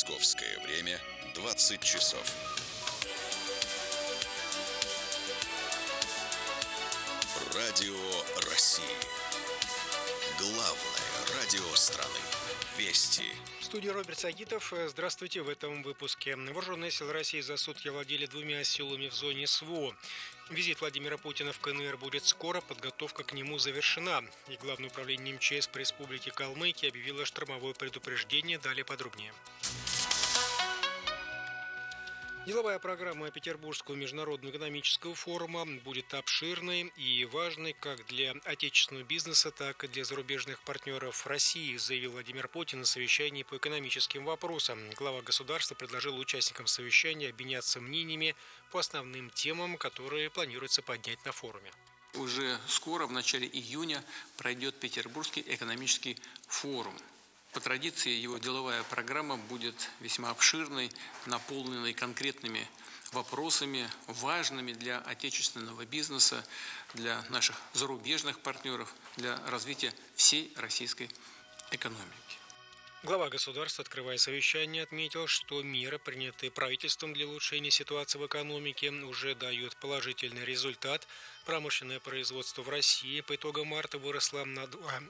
Московское время 20 часов. Радио России. Главное радио страны. Вести. В студии Роберт Сагитов. Здравствуйте. В этом выпуске. Вооруженные силы России за сутки овладели 2 селами в зоне СВО. Визит Владимира Путина в КНР будет скоро, подготовка к нему завершена. И Главное управление МЧС по Республике Калмыкия объявило штормовое предупреждение. Далее подробнее. Деловая программа Петербургского международного экономического форума будет обширной и важной как для отечественного бизнеса, так и для зарубежных партнеров России, заявил Владимир Путин на совещании по экономическим вопросам. Глава государства предложил участникам совещания обменяться мнениями по основным темам, которые планируется поднять на форуме. Уже скоро, в начале июня, пройдет Петербургский экономический форум. По традиции его деловая программа будет весьма обширной, наполненной конкретными вопросами, важными для отечественного бизнеса, для наших зарубежных партнеров, для развития всей российской экономики. Глава государства, открывая совещание, отметил, что меры, принятые правительством для улучшения ситуации в экономике, уже дают положительный результат. Промышленное производство в России по итогам марта выросло на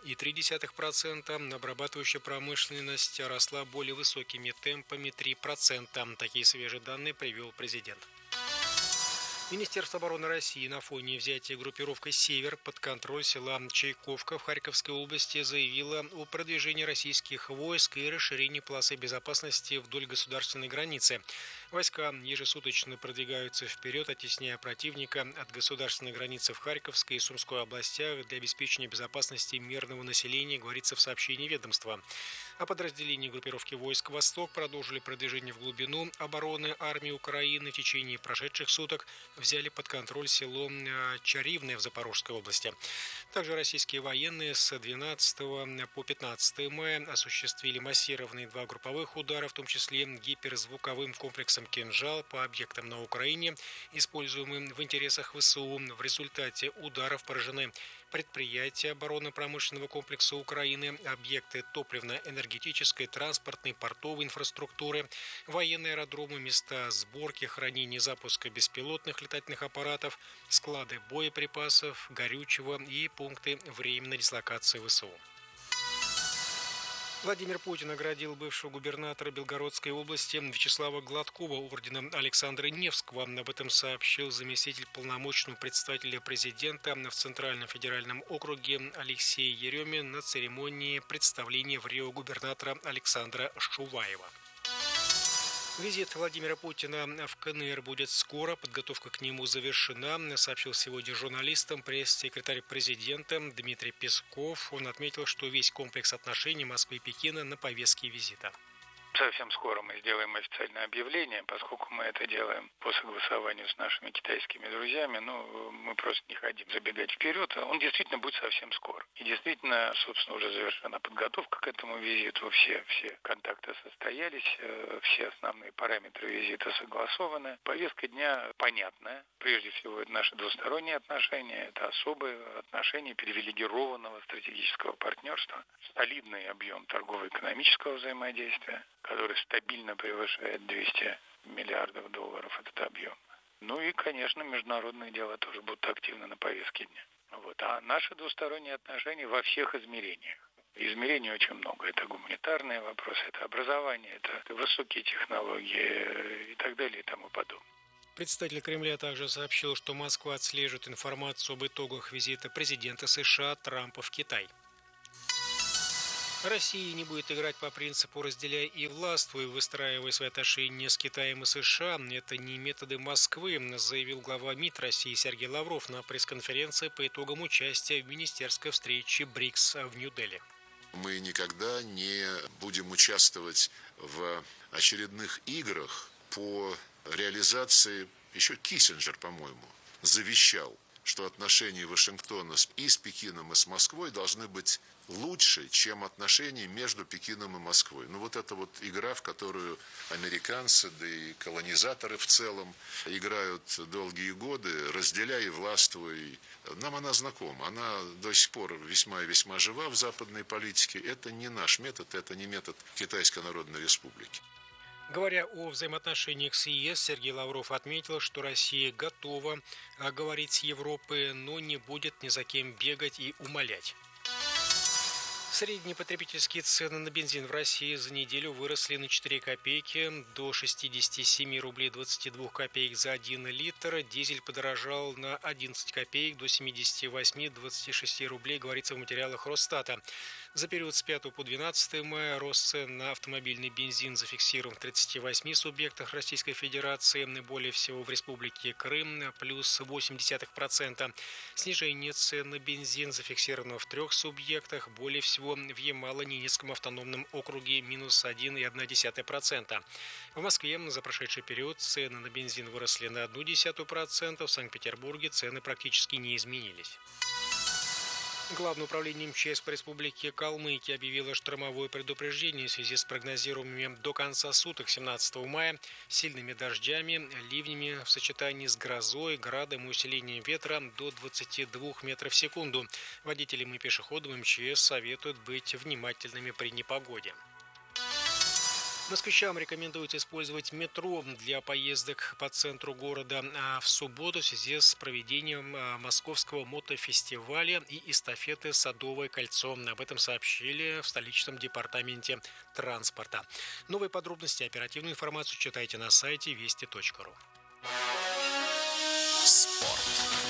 2,3%, обрабатывающая промышленность росла более высокими темпами 3%. Такие свежие данные привел президент. Министерство обороны России на фоне взятия группировкой «Север» под контроль села Чайковка в Харьковской области заявило о продвижении российских войск и расширении полосы безопасности вдоль государственной границы. Войска ежесуточно продвигаются вперед, оттесняя противника от государственной границы в Харьковской и Сумской областях для обеспечения безопасности мирного населения, говорится в сообщении ведомства. О подразделении группировки войск «Восток» продолжили продвижение в глубину обороны армии Украины. В течение прошедших суток взяли под контроль село Чаривное в Запорожской области. Также российские военные с 12 по 15 мая осуществили массированные 2 групповых удара, в том числе гиперзвуковым комплексом «Кинжал» по объектам на Украине, используемым в интересах ВСУ. В результате ударов поражены предприятия оборонно-промышленного комплекса Украины, объекты топливно-энергетической, транспортной, портовой инфраструктуры, военные аэродромы, места сборки, хранения и запуска беспилотных летательных аппаратов, склады боеприпасов, горючего и пункты временной дислокации ВСУ. Владимир Путин наградил бывшего губернатора Белгородской области Вячеслава Гладкова орденом Александра Невского. Об этом сообщил заместитель полномочного представителя президента в Центральном федеральном округе Алексей Еремин на церемонии представления в Рио губернатора Александра Шуваева. Визит Владимира Путина в КНР будет скоро, подготовка к нему завершена, сообщил сегодня журналистам пресс-секретарь президента Дмитрий Песков. Он отметил, что весь комплекс отношений Москвы и Пекина на повестке визита. Совсем скоро мы сделаем официальное объявление, поскольку мы это делаем по согласованию с нашими китайскими друзьями, мы просто не хотим забегать вперед, он действительно будет совсем скоро. И действительно, собственно, уже завершена подготовка к этому визиту, все контакты состоялись, все основные параметры визита согласованы. Повестка дня понятная, прежде всего это наши двусторонние отношения, это особые отношения привилегированного стратегического партнерства, солидный объем торгово-экономического взаимодействия, который стабильно превышает 200 миллиардов долларов, этот объем. И, конечно, международные дела тоже будут активно на повестке дня. А наши двусторонние отношения во всех измерениях. Измерений очень много. Это гуманитарные вопросы, это образование, это высокие технологии и так далее и тому подобное. Представитель Кремля также сообщил, что Москва отслеживает информацию об итогах визита президента США Трампа в Китай. Россия не будет играть по принципу «разделяй и властвуй», выстраивая свои отношения с Китаем и США. Это не методы Москвы, заявил глава МИД России Сергей Лавров на пресс-конференции по итогам участия в министерской встрече БРИКС в Нью-Дели. Мы никогда не будем участвовать в очередных играх по реализации. Еще Киссинджер, по-моему, завещал, что отношения Вашингтона и с Пекином, и с Москвой должны быть лучше, чем отношения между Пекином и Москвой. Это игра, в которую американцы, да и колонизаторы в целом играют долгие годы, разделяй и властвуй. Нам она знакома, она до сих пор весьма и весьма жива в западной политике. Это не наш метод, это не метод Китайской Народной Республики. Говоря о взаимоотношениях с ЕС, Сергей Лавров отметил, что Россия готова говорить с Европой, но не будет ни за кем бегать и умолять. Средние потребительские цены на бензин в России за неделю выросли на 4 копейки до 67 рублей 22 копеек за 1 литр. Дизель подорожал на 11 копеек до 78-26 рублей, говорится в материалах Росстата. За период с 5 по 12 мая рост цен на автомобильный бензин зафиксирован в 38 субъектах Российской Федерации, более всего в Республике Крым, плюс 0,8%. Снижение цен на бензин зафиксировано в 3 субъектах, более всего в Ямало-Ненецком автономном округе, минус 1,1%. В Москве за прошедший период цены на бензин выросли на 0,1%, в Санкт-Петербурге цены практически не изменились. Главное управление МЧС по республике Калмыкия объявило штормовое предупреждение в связи с прогнозируемыми до конца суток 17 мая сильными дождями, ливнями в сочетании с грозой, градом и усилением ветра до 22 метров в секунду. Водителям и пешеходам МЧС советуют быть внимательными при непогоде. Москвичам рекомендуется использовать метро для поездок по центру города в субботу в связи с проведением Московского мотофестиваля и эстафеты «Садовое кольцо». Об этом сообщили в столичном департаменте транспорта. Новые подробности и оперативную информацию читайте на сайте вести.ру. Спорт.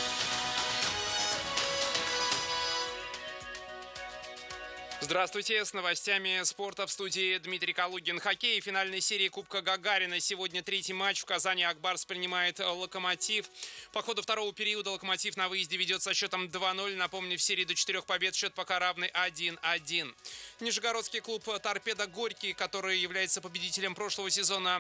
Здравствуйте, с новостями спорта в студии Дмитрий Калугин. Хоккей финальной серии Кубка Гагарина. Сегодня третий матч в Казани. Акбарс принимает Локомотив. По ходу второго периода Локомотив на выезде ведет со счетом 2-0. Напомню, в серии до 4 побед счет пока равный 1-1. Нижегородский клуб «Торпедо Горький», который является победителем прошлого сезона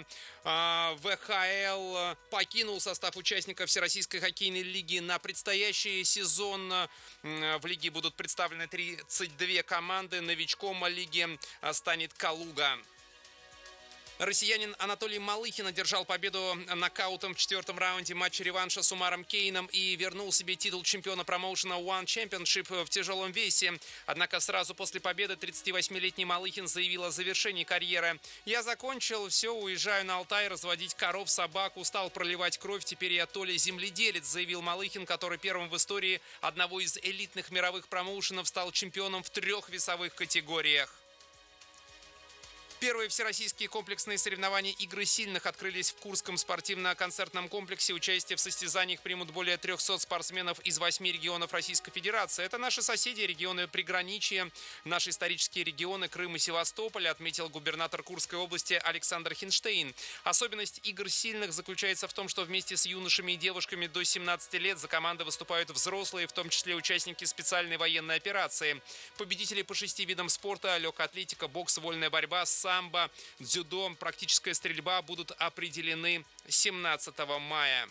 ВХЛ, покинул состав участников Всероссийской хоккейной лиги. На предстоящий сезон в лиге будут представлены 32 команды. Новичком лиги станет «Калуга». Россиянин Анатолий Малыхин одержал победу нокаутом в 4-м раунде матча реванша с Умаром Кейном и вернул себе титул чемпиона промоушена One Championship в тяжелом весе. Однако сразу после победы 38-летний Малыхин заявил о завершении карьеры. «Я закончил, все, уезжаю на Алтай разводить коров, собак, устал проливать кровь, теперь я Толя земледелец», заявил Малыхин, который первым в истории одного из элитных мировых промоушенов стал чемпионом в 3 весовых категориях. Первые всероссийские комплексные соревнования «Игры сильных» открылись в Курском спортивно-концертном комплексе. Участие в состязаниях примут более 300 спортсменов из 8 регионов Российской Федерации. Это наши соседи, регионы приграничья, наши исторические регионы Крым и Севастополь, отметил губернатор Курской области Александр Хинштейн. Особенность «Игр сильных» заключается в том, что вместе с юношами и девушками до 17 лет за команды выступают взрослые, в том числе участники специальной военной операции. Победители по 6 видам спорта – легкоатлетика, бокс, вольная борьба, самбо, дзюдо, практическая стрельба будут определены 17 мая.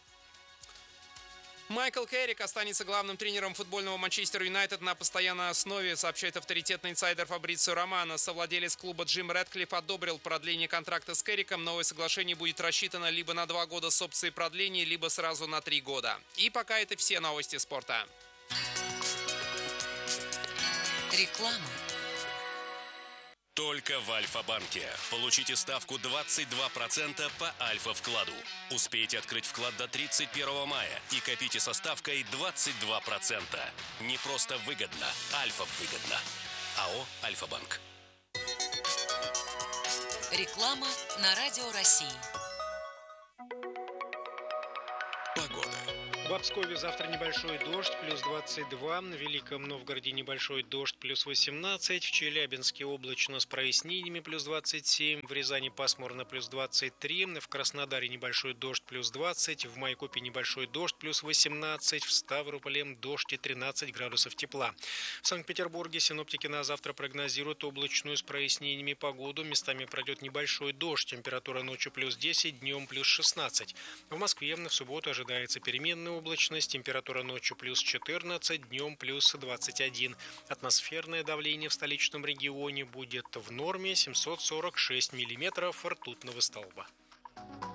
Майкл Керрик останется главным тренером футбольного Манчестер Юнайтед на постоянной основе, сообщает авторитетный инсайдер Фабрицио Романо. Совладелец клуба Джим Рэдклифф одобрил продление контракта с Керриком. Новое соглашение будет рассчитано либо на 2 года с опцией продления, либо сразу на 3 года. И пока это все новости спорта. Реклама. Только в Альфа-банке. Получите ставку 22% по Альфа-вкладу. Успейте открыть вклад до 31 мая и копите со ставкой 22%. Не просто выгодно, Альфа-выгодно. АО «Альфа-банк». Реклама на Радио России. Погода. В Обскове завтра небольшой дождь, плюс 22. В Великом Новгороде небольшой дождь, плюс 18. В Челябинске облачно с прояснениями, плюс 27. В Рязани пасмурно, плюс 23. В Краснодаре небольшой дождь, плюс 20. В Майкопе небольшой дождь, плюс 18. В Ставрополе дождь и 13 градусов тепла. В Санкт-Петербурге синоптики на завтра прогнозируют облачную с прояснениями погоду. Местами пройдет небольшой дождь. Температура ночью плюс 10, днем плюс 16. В Москве в субботу ожидается переменная облачность, температура ночью плюс 14, днем плюс 21. Атмосферное давление в столичном регионе будет в норме 746 миллиметров ртутного столба.